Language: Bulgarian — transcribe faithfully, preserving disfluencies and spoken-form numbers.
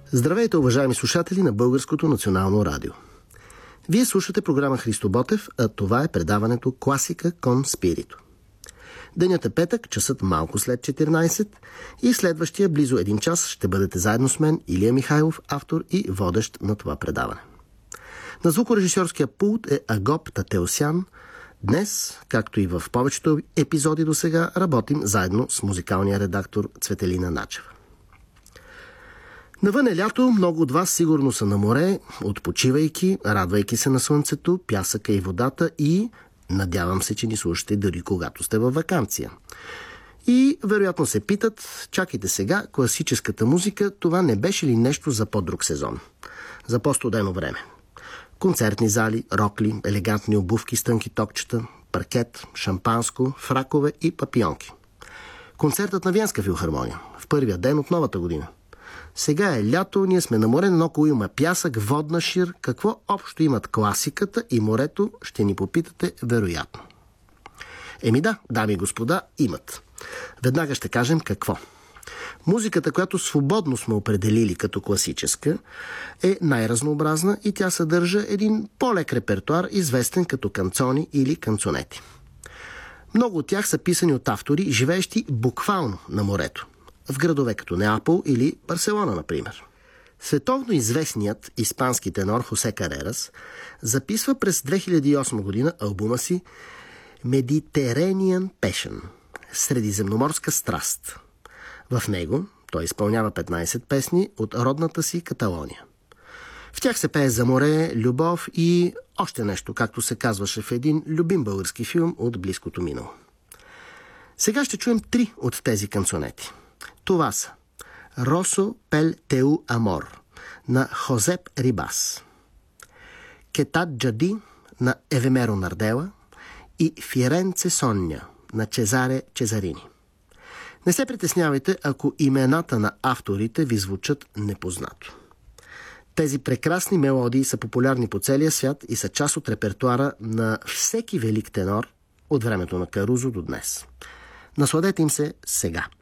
Здравейте, уважаеми слушатели на Българското национално радио. Вие слушате програма Христо Ботев, а това е предаването Класика кон Спирито. Денят е петък, часът малко след четиринайсет и следващия близо един час ще бъдете заедно с мен, Илия Михайлов, автор и водещ на това предаване. На звукорежисьорския пулт е Агоп Татеосян. Днес, както и в повечето епизоди до сега, работим заедно с музикалния редактор Цветелина Начева. Навън е лято, много от вас сигурно са на море, отпочивайки, радвайки се на слънцето, пясъка и водата и надявам се, че ни слушате дори когато сте във ваканция. И вероятно се питат, чакайте сега, класическата музика, това не беше ли нещо за по-друг сезон? За по-студено време. Концертни зали, рокли, елегантни обувки с тънки токчета, паркет, шампанско, фракове и папионки. Концертът на Виенска филхармония в първия ден от новата година. Сега е лято, ние сме на море, наоколо има пясък, водна шир. Какво общо имат класиката и морето, ще ни попитате вероятно. Еми да, дами и господа, имат. Веднага ще кажем какво. Музиката, която свободно сме определили като класическа, е най-разнообразна и тя съдържа един по-лек репертуар, известен като канцони или канцонети. Много от тях са писани от автори, живеещи буквално на морето, в градове като Неапол или Барселона, например. Световно известният испански тенор Хосе Карерас записва през две хиляди и осма година албума си Mediterranean Passion – Средиземноморска страст. В него той изпълнява петнайсет песни от родната си Каталония. В тях се пее за море, любов и още нещо, както се казваше в един любим български филм от близкото минало. Сега ще чуем три от тези канцонети. Това са Росо пел теу амор на Хозеп Рибас, Кетат Джади на Евемеро Нардела и Фиренце Соння на Чезаре Чезарини. Не се притеснявайте, ако имената на авторите ви звучат непознато. Тези прекрасни мелодии са популярни по целия свят и са част от репертуара на всеки велик тенор от времето на Карузо до днес. Насладете им се сега.